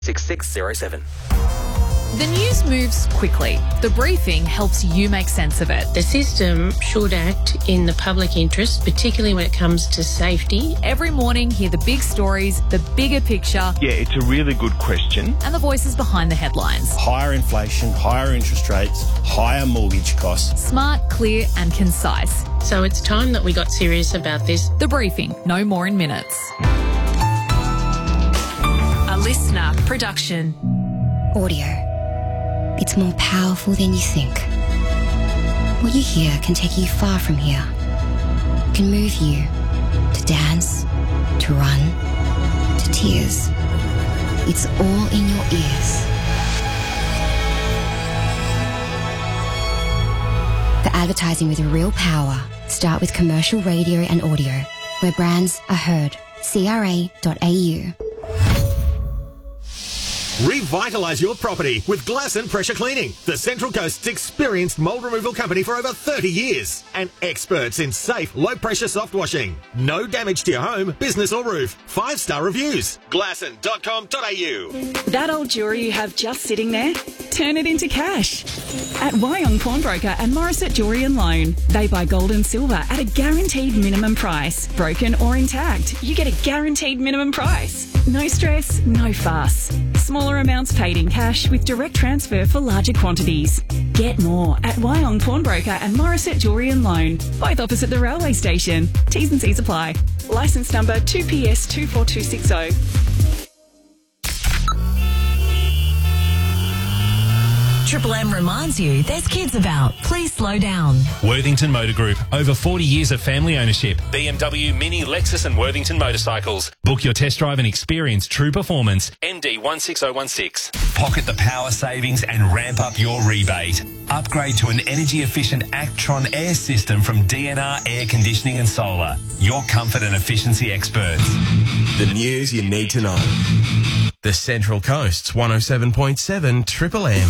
6607. The news moves quickly. The briefing helps you make sense of it. The system should act in the public interest, particularly when it comes to safety. Every morning, hear the big stories, the bigger picture. Yeah, it's a really good question. And the voices behind the headlines. Higher inflation, higher interest rates, higher mortgage costs. Smart, clear and concise. So it's time that we got serious about this. The briefing, no more in minutes. A listener production. Audio. It's more powerful than you think. What you hear can take you far from here. It can move you to dance, to run, to tears. It's all in your ears. The advertising with real power. Start with commercial radio and audio, where brands are heard. CRA.au. Revitalise your property with Glass and Pressure Cleaning, the Central Coast's experienced mould removal company for over 30 years and experts in safe, low-pressure soft washing. No damage to your home, business or roof. 5-star reviews. Glasson.com.au. That old jewellery you have just sitting there? Turn it into cash. At Wyong Pawnbroker and Morissette Jewellery and Loan, they buy gold and silver at a guaranteed minimum price. Broken or intact, you get a guaranteed minimum price. No stress, no fuss. Smaller amounts paid in cash with direct transfer for larger quantities. Get more at Wyong Pawnbroker and Morissette Jewellery and Loan, both opposite the railway station. T's and C's apply. Licence number 2PS 24260. Triple M reminds you there's kids about. Please slow down. Worthington Motor Group. Over 40 years of family ownership. BMW, Mini, Lexus and Worthington Motorcycles. Book your test drive and experience true performance. MD 16016. Pocket the power savings and ramp up your rebate. Upgrade to an energy-efficient Actron air system from DNR Air Conditioning and Solar. Your comfort and efficiency experts. The news you need to know. The Central Coast's 107.7 Triple M.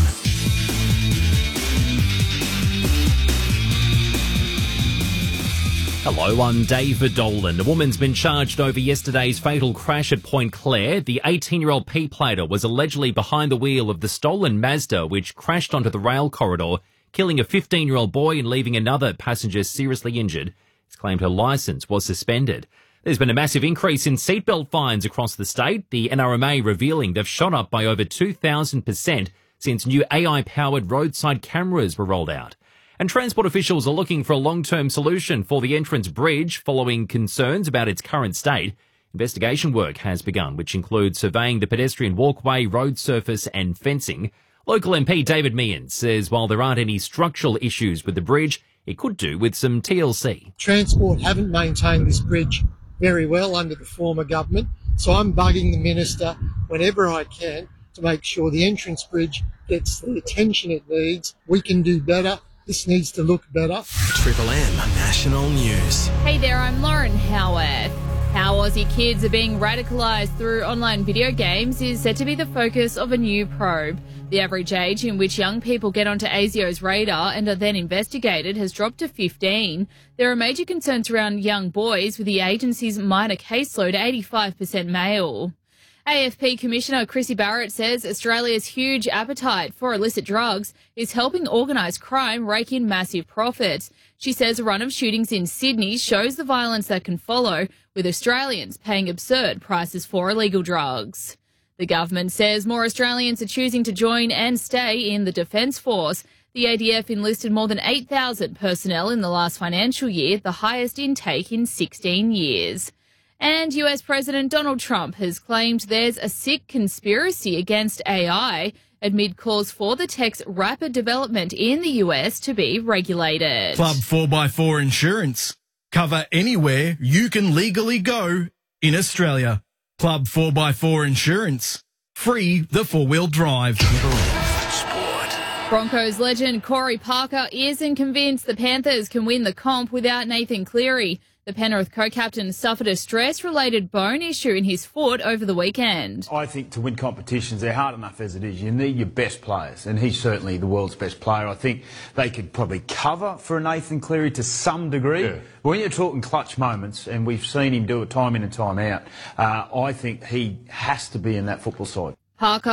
Hello, I'm David Dolan. A woman's been charged over yesterday's fatal crash at Point Clare. The 18-year-old P-plater was allegedly behind the wheel of the stolen Mazda, which crashed onto the rail corridor, killing a 15-year-old boy and leaving another passenger seriously injured. It's claimed her licence was suspended. There's been a massive increase in seatbelt fines across the state, the NRMA revealing they've shot up by over 2,000% since new AI-powered roadside cameras were rolled out. And transport officials are looking for a long-term solution for the Entrance Bridge following concerns about its current state. Investigation work has begun, which includes surveying the pedestrian walkway, road surface and fencing. Local MP David Meehan says while there aren't any structural issues with the bridge, it could do with some TLC. Transport haven't maintained this bridge very well under the former government, so I'm bugging the Minister whenever I can to make sure the Entrance Bridge gets the attention it needs. We can do better. This needs to look better. Triple M National News. Hey there, I'm Lauren Howarth. How Aussie kids are being radicalised through online video games is set to be the focus of a new probe. The average age in which young people get onto ASIO's radar and are then investigated has dropped to 15. There are major concerns around young boys, with the agency's minor caseload 85% male. AFP Commissioner Chrissy Barrett says Australia's huge appetite for illicit drugs is helping organised crime rake in massive profits. She says a run of shootings in Sydney shows the violence that can follow, with Australians paying absurd prices for illegal drugs. The government says more Australians are choosing to join and stay in the Defence Force. The ADF enlisted more than 8,000 personnel in the last financial year, the highest intake in 16 years. And US President Donald Trump has claimed there's a sick conspiracy against AI amid calls for the tech's rapid development in the US to be regulated. Club 4x4 Insurance. Cover anywhere you can legally go in Australia. Club 4x4 Insurance. Free the four-wheel drive. Broncos legend Corey Parker isn't convinced the Panthers can win the comp without Nathan Cleary. The Penrith co-captain suffered a stress-related bone issue in his foot over the weekend. I think to win competitions, they're hard enough as it is. You need your best players, and he's certainly the world's best player. I think they could probably cover for a Nathan Cleary to some degree. Yeah. But when you're talking clutch moments, and we've seen him do it time in and time out, I think he has to be in that football side. Parker